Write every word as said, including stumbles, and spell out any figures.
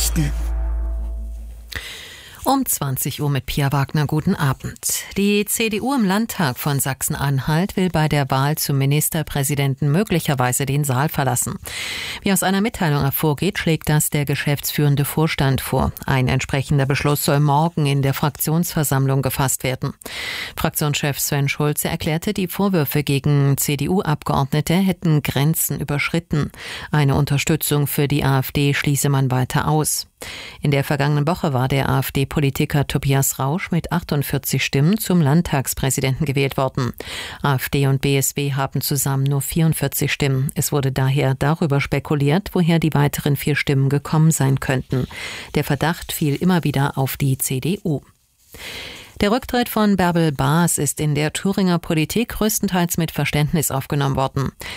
Nachrichten. Um zwanzig Uhr mit Pia Wagner. Guten Abend. Die C D U im Landtag von Sachsen-Anhalt will bei der Wahl zum Ministerpräsidenten möglicherweise den Saal verlassen. Wie aus einer Mitteilung hervorgeht, schlägt das der geschäftsführende Vorstand vor. Ein entsprechender Beschluss soll morgen in der Fraktionsversammlung gefasst werden. Fraktionschef Sven Schulze erklärte, die Vorwürfe gegen C D U-Abgeordnete hätten Grenzen überschritten. Eine Unterstützung für die AfD schließe man weiter aus. In der vergangenen Woche war der AfD-Politiker Tobias Rausch mit achtundvierzig Stimmen zum Landtagspräsidenten gewählt worden. AfD und B S W haben zusammen nur vierundvierzig Stimmen. Es wurde daher darüber spekuliert, woher die weiteren vier Stimmen gekommen sein könnten. Der Verdacht fiel immer wieder auf die C D U. Der Rücktritt von Bärbel Baas ist in der Thüringer Politik größtenteils mit Verständnis aufgenommen worden.